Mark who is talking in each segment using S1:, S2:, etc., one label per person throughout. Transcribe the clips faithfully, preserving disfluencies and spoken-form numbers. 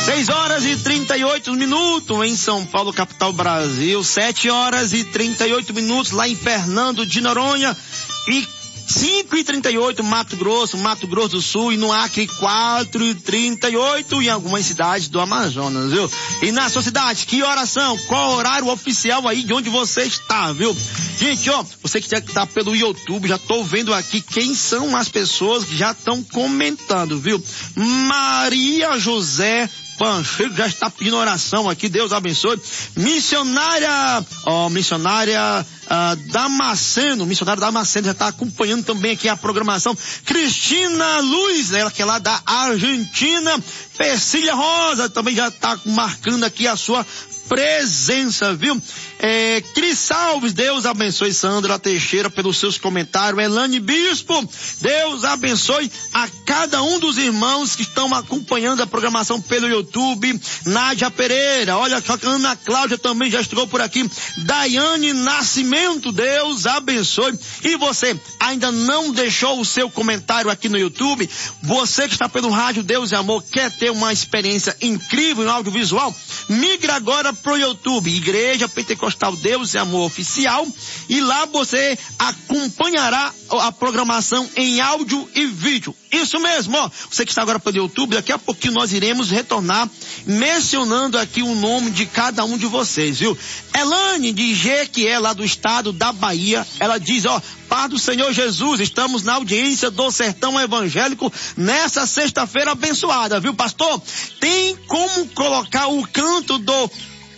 S1: seis horas e trinta e oito minutos em São Paulo, capital Brasil. sete horas e trinta e oito minutos lá em Fernando de Noronha. E cinco e trinta e oito Mato Grosso, Mato Grosso do Sul, e no Acre quatro e trinta e oito em algumas cidades do Amazonas, viu? E na sua cidade, que horas são? Qual o horário oficial aí de onde você está, viu? Gente, ó, você que está pelo YouTube, já tô vendo aqui quem são as pessoas que já estão comentando, viu? Maria José Pancheiro já está pedindo oração aqui, Deus abençoe. Missionária, ó, missionária uh, Damasceno, missionária Damasceno já está acompanhando também aqui a programação. Cristina Luiz, ela que é lá da Argentina. Persília Rosa também já está marcando aqui a sua presença, viu? É, Cris Alves, Deus abençoe. Sandra Teixeira pelos seus comentários. Elane Bispo, Deus abençoe a cada um dos irmãos que estão acompanhando a programação pelo YouTube. Nádia Pereira, olha, a Ana Cláudia também já chegou por aqui. Daiane Nascimento, Deus abençoe. E você ainda não deixou o seu comentário aqui no YouTube? Você que está pelo rádio Deus e Amor, quer ter uma experiência incrível no audiovisual? Migra agora pro YouTube, Igreja Pentecostal Deus e Amor Oficial, e lá você acompanhará a programação em áudio e vídeo. Isso mesmo, ó. Você que está agora pelo YouTube, daqui a pouquinho nós iremos retornar mencionando aqui o nome de cada um de vocês, viu? Elane de Jequié, lá do estado da Bahia, ela diz, ó, paz do Senhor Jesus, estamos na audiência do Sertão Evangélico nessa sexta-feira abençoada, viu, pastor? Tem como colocar o canto do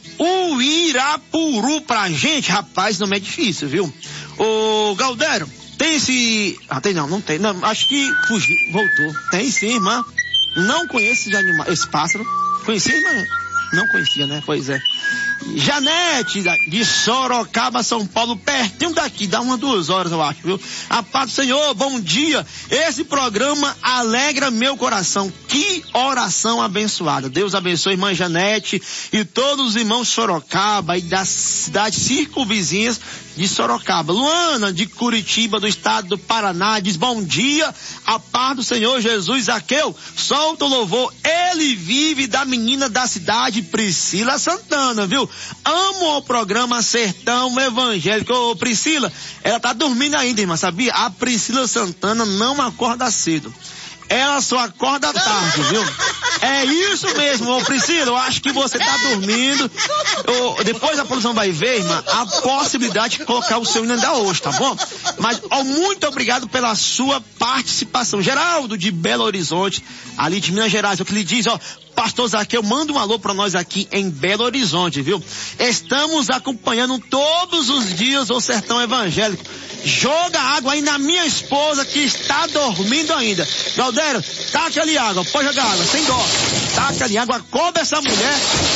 S1: Uirapuru pra gente? Rapaz, não é difícil, viu? Ô, Galdério, tem esse... Ah, tem não, não tem. Não, acho que fugiu, voltou. Tem sim, irmã. Não conheço esse animal, esse pássaro. Conhecia, irmã? Não conhecia, né? Pois é. Janete, de Sorocaba, São Paulo, pertinho daqui, dá umas duas horas, eu acho, viu? A paz do Senhor, bom dia. Esse programa alegra meu coração. Que oração abençoada. Deus abençoe, irmã Janete e todos os irmãos de Sorocaba e das cidades circunvizinhas de Sorocaba. Luana, de Curitiba, do estado do Paraná, diz bom dia, a paz do Senhor Jesus. Zaqueu, solta o louvor, ele vive, da menina da cidade, Priscila Santana, viu? Amo o programa Sertão Evangélico. Ô, Priscila, ela tá dormindo ainda, irmã, sabia? A Priscila Santana não acorda cedo. Ela só acorda tarde, viu? É isso mesmo, ô Priscila, eu acho que você tá dormindo. Ô, depois a produção vai ver, irmã, a possibilidade de colocar o seu hino ainda hoje, tá bom? Mas, ó, muito obrigado pela sua participação. Geraldo, de Belo Horizonte, ali de Minas Gerais, é o que lhe diz, ó, pastor Zaqueu, manda um alô pra nós aqui em Belo Horizonte, viu? Estamos acompanhando todos os dias o Sertão Evangélico. Joga água aí na minha esposa que está dormindo ainda. Galdério, taca ali água, pode jogar água, sem dó. Taca ali água, cobre essa mulher.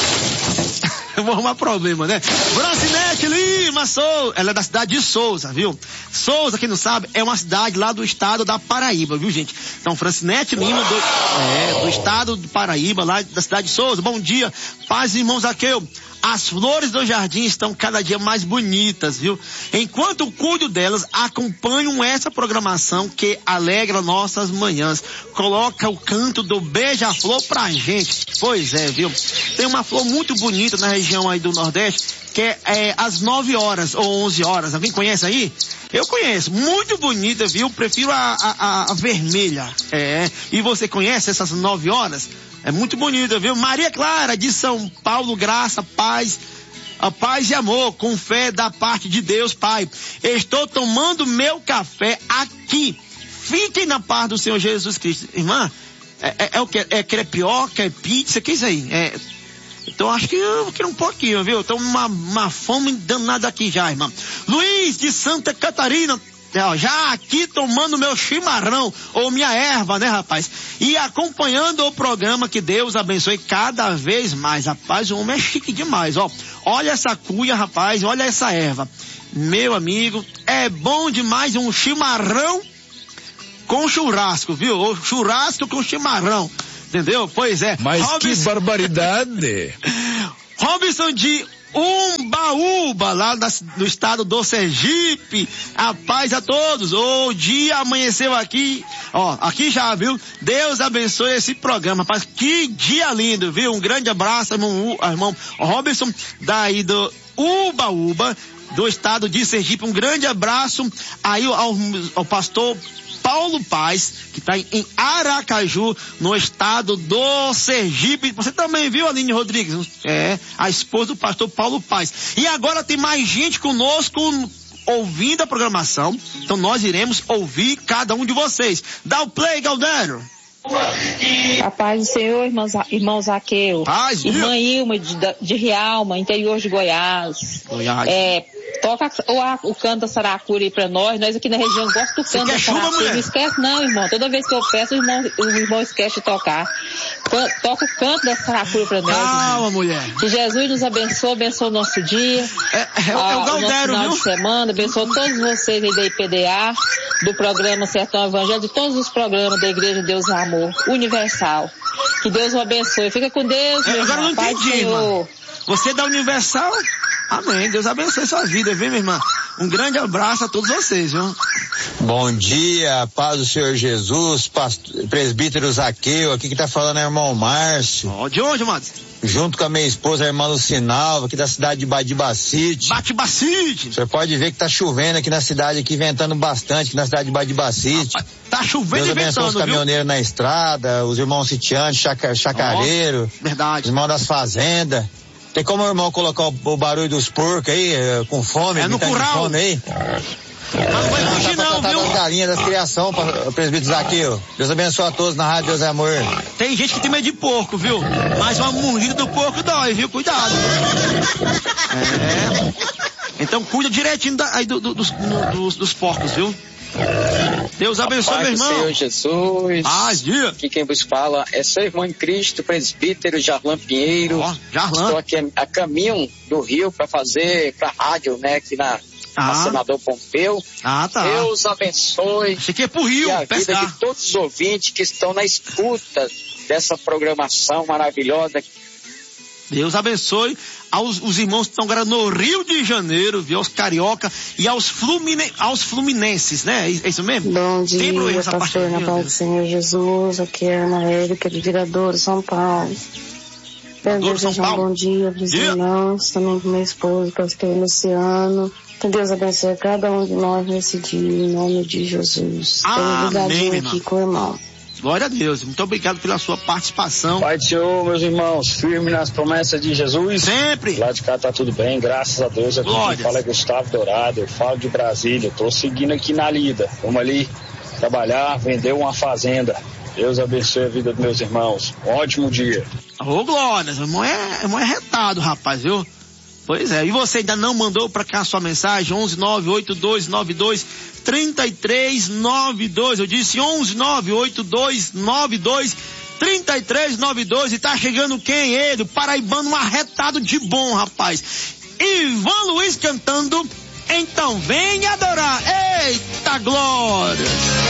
S1: Eu vou arrumar problema, né? Francinete Lima, Souza, ela é da cidade de Souza, viu? Souza, quem não sabe, é uma cidade lá do estado da Paraíba, viu, gente? Então, Francinete Lima, do, é, do estado do Paraíba, lá da cidade de Souza. Bom dia, paz, irmão Zaqueu. As flores do jardim estão cada dia mais bonitas, viu? Enquanto cuido delas, acompanham essa programação que alegra nossas manhãs. Coloca o canto do beija-flor pra gente. Pois é, viu? Tem uma flor muito bonita na região aí do Nordeste, que é, é às nove horas ou onze horas. Alguém conhece aí? Eu conheço. Muito bonita, viu? Prefiro a, a, a vermelha. É. E você conhece essas nove horas? É muito bonita, viu? Maria Clara, de São Paulo, graça, paz, a paz e amor, com fé da parte de Deus, Pai. Estou tomando meu café aqui. Fiquem na paz do Senhor Jesus Cristo. Irmã, é, é, é o que? É crepioca, é pizza, que é isso aí? É, então acho que eu quero um pouquinho, viu? Estou uma, uma fome danada aqui já, irmã. Luiz, de Santa Catarina, já aqui tomando meu chimarrão, ou minha erva, né, rapaz? E acompanhando o programa, que Deus abençoe cada vez mais. Rapaz, o homem é chique demais, ó. Olha essa cuia, rapaz, olha essa erva. Meu amigo, é bom demais um chimarrão com churrasco, viu? Ou churrasco com chimarrão, entendeu? Pois é.
S2: Mas
S1: Robson...
S2: que barbaridade!
S1: Robson de Umbaúba, lá no estado do Sergipe. A paz a todos. O dia amanheceu aqui, ó, aqui já, viu? Deus abençoe esse programa, rapaz. Que dia lindo, viu? Um grande abraço, irmão, irmão Robinson, daí do Umbaúba, do estado de Sergipe. Um grande abraço aí ao, ao pastor Paulo Paz, que está em Aracaju, no estado do Sergipe. Você também viu, Aline Rodrigues? É, a esposa do pastor Paulo Paz. E agora tem mais gente conosco ouvindo a programação. Então nós iremos ouvir cada um de vocês. Dá o play, Galdério.
S2: A paz do Senhor, irmão, irmão Zaqueu.
S1: Paz,
S2: irmã Ilma de, de Rialma, interior de Goiás.
S1: Goiás.
S2: É, toca o, o canto da Saracura aí pra nós. Nós aqui na região gostamos do canto da Saracura. Não esquece não, irmão. Toda vez que eu peço, o irmão, o irmão esquece de tocar. Toca o canto da Saracura pra nós.
S1: Calma,
S2: irmão.
S1: mulher.
S2: Que Jesus nos abençoe, abençoe o nosso dia.
S1: É, é, é o Galdério,
S2: o nosso final
S1: viu?
S2: de semana, abençoe todos vocês aí da I P D A, do programa Sertão Evangelho, de todos os programas da Igreja Deus e Amor Universal. Que Deus o abençoe. Fica com Deus,
S1: é,
S2: meu
S1: agora
S2: irmão.
S1: não entendi, irmão. Você da Universal? Amém. Deus abençoe sua vida, viu, minha irmã? Um grande abraço a todos vocês, viu?
S3: Bom dia, paz do Senhor Jesus, pastor, presbítero Zaqueu, aqui que tá falando é o irmão Márcio.
S1: Oh, de onde, mano?
S3: Junto com a minha esposa, a irmã Lucinalva, aqui da cidade de Badibacite.
S1: Badibacite!
S3: O senhor pode ver que tá chovendo aqui na cidade, aqui ventando bastante, aqui na cidade de Badibacite.
S1: Ah, tá chovendo
S3: Deus
S1: e
S3: abençoe
S1: ventando,
S3: os caminhoneiros na estrada, os irmãos sitiantes, chaca, chacareiro,
S1: oh, verdade.
S3: os irmãos das fazendas. Tem como o irmão colocar o, o barulho dos porcos aí, com fome?
S1: É no curral.
S3: Fome aí?
S1: Não vai fugir não, viu?
S3: Das galinhas, das criação, presbítero Zaqueu. Deus abençoe a todos na Rádio Deus é Amor.
S1: Tem gente que tem medo de porco, viu? Mas uma mordida do porco dói, viu? Cuidado. É. Então cuida direitinho da, aí do, do, dos, no, dos, dos porcos, viu? Deus abençoe, meu irmão.
S4: Senhor Jesus.
S1: Paz, dia.
S4: Aqui quem vos fala é seu irmão em Cristo, presbítero Jarlan Pinheiro.
S1: Ó, Jarlan.
S4: Estou aqui a, a caminho do Rio para fazer para rádio, né, aqui na,
S1: ah.
S4: na Senador Pompeu.
S1: Ah, tá.
S4: Deus abençoe.
S1: Achei que é pro Rio,
S4: e a
S1: pescar.
S4: vida de todos os ouvintes que estão na escuta dessa programação maravilhosa.
S1: Deus abençoe aos os irmãos que estão agora no Rio de Janeiro, viu? Aos carioca e aos, flumine, aos fluminenses, né? É isso mesmo?
S5: Bom dia, pastor, na paz do Senhor Jesus. Aqui é a Ana Érica de Viradouro, São Paulo. Quero desejar um bom dia para os irmãos, também para minha esposa, pastor Luciano. Que Deus abençoe cada um de nós nesse dia, em nome de Jesus. Tenho ligadinho aqui com o irmão.
S1: Glória a Deus. Muito obrigado pela sua participação.
S6: Pai do Senhor, meus irmãos, firme nas promessas de Jesus.
S1: Sempre.
S6: Lá de cá tá tudo bem, graças a Deus. Aqui quem fala é Gustavo Dourado, eu falo de Brasília. Eu tô seguindo aqui na lida. Vamos ali trabalhar, vender uma fazenda. Deus abençoe a vida dos meus irmãos. Um ótimo dia.
S1: Ô, Glória, o irmão é, irmão é retado, rapaz, viu? Pois é. E você ainda não mandou pra cá a sua mensagem? onze nove oito dois nove dois três três nove dois. Eu disse onze nove oito dois nove dois três três nove dois. E tá chegando quem? Ele, o paraibano arretado de bom, rapaz. Ivan Luiz cantando Então Venha Adorar. Eita glória!